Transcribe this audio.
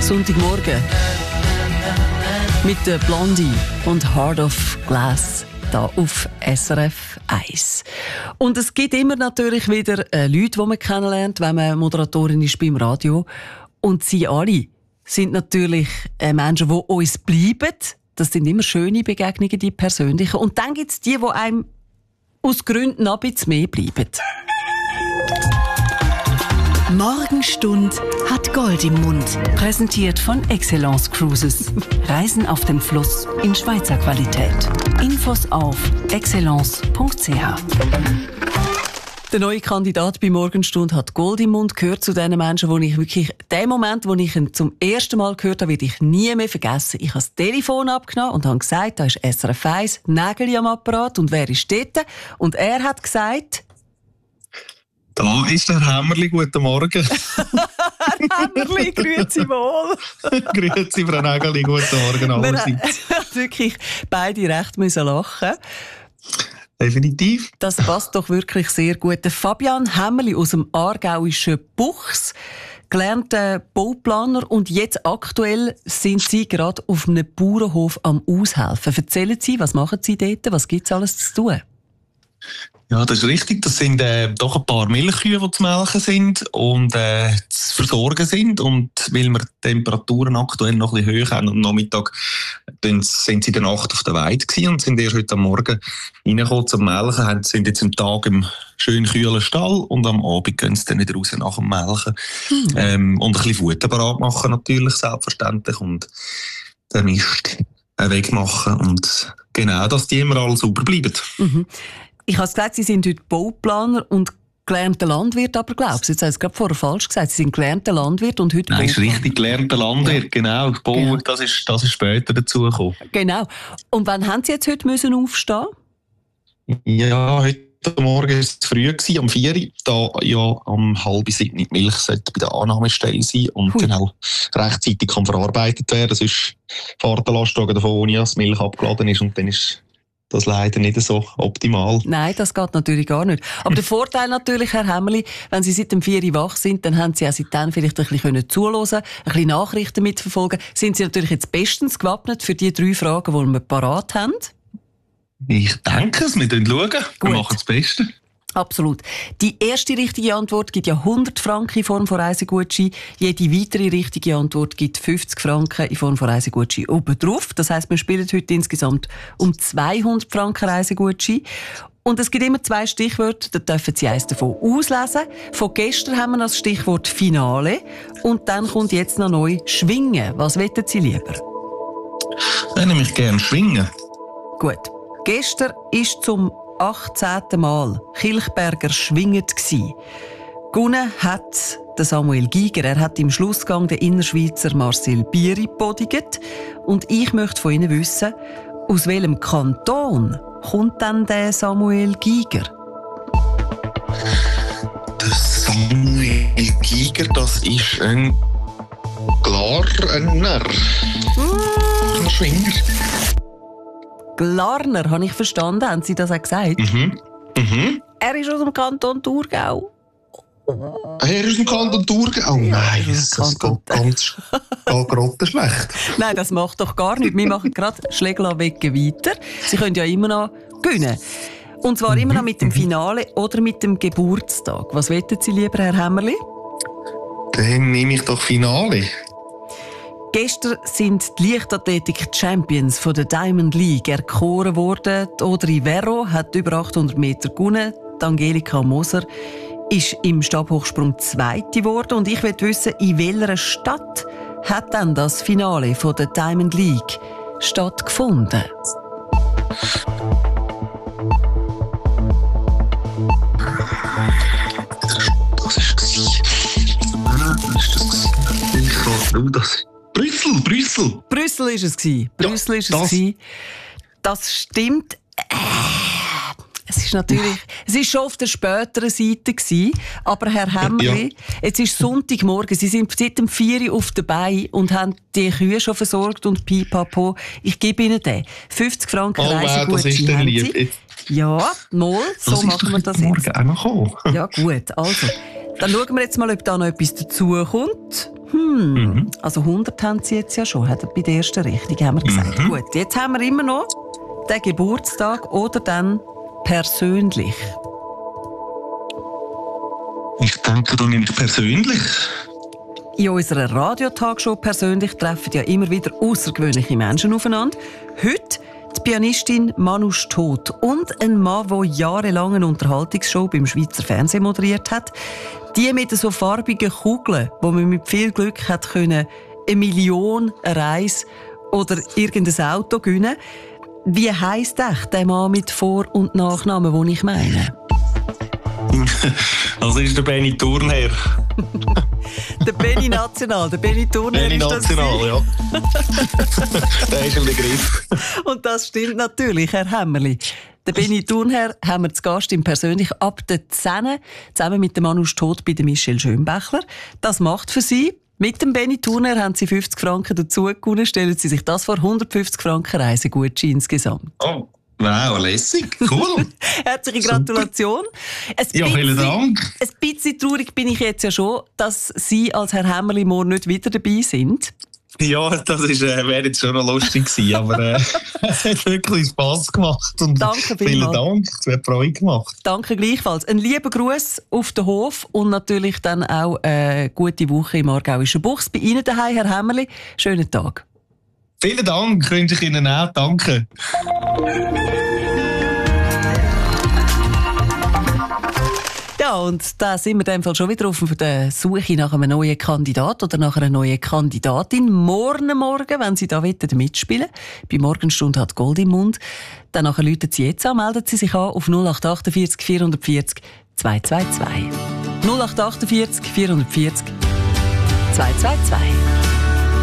Sonntagmorgen mit der Blondie und Heart of Glass da auf SRF 1. Und es gibt immer natürlich wieder Leute, die man kennenlernt, wenn man Moderatorin ist beim Radio. Und sie alle sind natürlich Menschen, die uns bleiben. Das sind immer schöne Begegnungen, die persönlichen. Und dann gibt es die einem aus Gründen ein bisschen mehr bleiben. Morgenstund hat Gold im Mund. Präsentiert von Excellence Cruises. Reisen auf dem Fluss in Schweizer Qualität. Infos auf excellence.ch. Der neue Kandidat bei Morgenstund hat Gold im Mund, gehört zu den Menschen, wo ich wirklich, den Moment, wo ich ihn zum ersten Mal gehört habe, werde ich nie mehr vergessen. Ich habe das Telefon abgenommen und habe gesagt, da ist SRF 1, Nägel am Apparat und wer ist dort? Und er hat gesagt... Da ist der Hämmerli, guten Morgen. Hämmerli, grüezi wohl. Grüezi, Frau Nägeli, guten Morgen allerseits. Wir haben wirklich beide recht müssen lachen. Definitiv. Das passt doch wirklich sehr gut. Der Fabian Hämmerli aus dem aargauischen Buchs, gelernter Bauplaner, und jetzt aktuell sind Sie gerade auf einem Bauernhof am Aushelfen. Erzählen Sie, was machen Sie dort? Was gibt es alles zu tun? Ja, das ist richtig. Das sind doch ein paar Milchkühe, die zu melken sind und zu versorgen sind. Und weil wir die Temperaturen aktuell noch ein bisschen hoch haben, am Nachmittag sind sie in der Nacht auf der Weide gewesen und sind erst heute Morgen reingekommen zum Melken. Sind jetzt am Tag im schönen kühlen Stall und am Abend gehen sie dann wieder raus nach dem Melken. Und ein bisschen Futter parat machen natürlich, selbstverständlich. Und den Mist wegmachen. Und genau, dass die immer alle sauber bleiben. Mhm. Ich habe gesagt, Sie sind heute Bauplaner und gelernter Landwirt, aber glaubst du, jetzt haben Sie gerade vorher falsch gesagt, Sie sind gelernter Landwirt und heute Nein, ist richtig, gelernter Landwirt, genau. Bau, genau. Das ist später dazugekommen. Genau. Und wann haben Sie jetzt heute müssen aufstehen? Ja, heute Morgen war es früh, um 4 Uhr, da ja um 6:30 die Milch sollte bei der Annahmestelle sein und dann auch rechtzeitig kann verarbeitet werden. Sonst fährt der Lastwagen davon, dass die Milch abgeladen ist und dann ist das leider nicht so optimal. Nein, das geht natürlich gar nicht. Aber der Vorteil natürlich, Herr Hämmerli, wenn Sie seit dem 4 Uhr wach sind, dann haben Sie auch seitdem vielleicht ein bisschen zuhören, ein bisschen Nachrichten mitverfolgen. Sind Sie natürlich jetzt bestens gewappnet für die 3 Fragen, die wir parat haben? Ich denke es, wir schauen. Gut. Wir machen das Beste. Absolut. Die erste richtige Antwort gibt ja 100 Franken in Form von Reisegutschein. Jede weitere richtige Antwort gibt 50 Franken in Form von Reisegutschein obendrauf. Das heisst, wir spielen heute insgesamt um 200 Franken Reisegutschein. Und es gibt immer 2 Stichwörter, da dürfen Sie eins davon auslesen. Von gestern haben wir das Stichwort Finale. Und dann kommt jetzt noch neu Schwingen. Was wollen Sie lieber? Dann nehme ich gerne Schwingen. Gut. Gestern ist zum 18. Mal Kilchberger schwingend gsi. Gewonnen hat der Samuel Giger. Er hat im Schlussgang den Innerschweizer Marcel Bieri bodigt. Und ich möchte von Ihnen wissen, aus welchem Kanton kommt denn der Samuel Giger? Der Samuel Giger, das ist ein Glarner. Ein Schwinger. Glarner, habe ich verstanden. Haben Sie das auch gesagt? Er ist aus dem Kanton Thurgau. Er ist aus dem Kanton Thurgau? Oh nein, das geht ganz grottenschlecht. Nein, das macht doch gar nichts. Wir machen gerade Schlägler-Wegge weiter. Sie können ja immer noch gewinnen. Und zwar immer noch mit dem Finale oder mit dem Geburtstag. Was wollen Sie lieber, Herr Hämmerli? Dann nehme ich doch Finale. Gestern sind die Leichtathletik-Champions von der Diamond League erkoren worden. Die Audrey Verro hat über 800 Meter gewonnen. Die Angelika Moser ist im Stabhochsprung Zweite geworden. Und ich will wissen, in welcher Stadt hat dann das Finale von der Diamond League stattgefunden? Das ist das. Brüssel. Brüssel ist es gewesen. Brüssel ist es gewesen. Das stimmt. Es ist natürlich, es ist schon auf der späteren Seite gewesen. Aber Herr Hämmerli, jetzt ist Sonntagmorgen. Sie sind seit dem 4 Uhr auf dabei und haben die Kühe schon versorgt und pipapo. Ich gebe Ihnen den. 50 Franken Reisegutschein haben Sie. Ja, mal, so machen wir das jetzt. Morgen auch noch kommen. Ja, gut. Also, dann schauen wir jetzt mal, ob da noch etwas dazu kommt. Also 100 haben sie jetzt ja schon, bei der ersten Richtung haben wir gesagt. Gut, jetzt haben wir immer noch den Geburtstag oder dann persönlich. Ich denke, du nimmst persönlich. In unserer Radiotagshow persönlich treffen ja immer wieder außergewöhnliche Menschen aufeinander. Heute die Pianistin Manu Stot und ein Mann, der jahrelang eine Unterhaltungsshow beim Schweizer Fernsehen moderiert hat. Die mit so farbigen Kugeln, wo man mit viel Glück hat können, 1 Million, eine Reise oder irgendein Auto gewinnen. Wie heisst echt der Mann mit Vor- und Nachnamen, den ich meine? Das ist der Benny Thurnherr. Der Benny National, der Benny Thurnherr Benny National, ja. Der ist im Begriff. Und das stimmt natürlich, Herr Hämmerli. Der Benny Thurnherr haben wir zu Gast im Persönlich ab der 10, zusammen mit dem Manu Stot bei der Michelle Schönbächler. Das macht für Sie. Mit dem Benny Thurnherr haben Sie 50 Franken dazu gewonnen. Stellen Sie sich das vor, 150 Franken Reisegutschein insgesamt. Oh. Wow, lässig, cool. Herzliche Gratulation. Vielen Dank. Ein bisschen traurig bin ich jetzt ja schon, dass Sie als Herr Hämmerli morgen nicht wieder dabei sind. Ja, das wäre jetzt schon noch lustig gewesen, aber es hat wirklich Spass gemacht. Und danke vielen Dank, es hat Freude gemacht. Danke gleichfalls. Ein lieber Gruß auf den Hof und natürlich dann auch eine gute Woche im Aargauischen Buchs. Bei Ihnen daheim, Herr Hämmerli, schönen Tag. Vielen Dank, wünsche ich Ihnen auch. Danke. Ja, und da sind wir in dem Fall schon wieder auf der Suche nach einem neuen Kandidat oder nach einer neuen Kandidatin. Morgen, wenn Sie da mitspielen wollen, bei Morgenstunde hat Gold im Mund, dann rufen Sie jetzt an, melden Sie sich an auf 0848 440 222. 0848 440 222.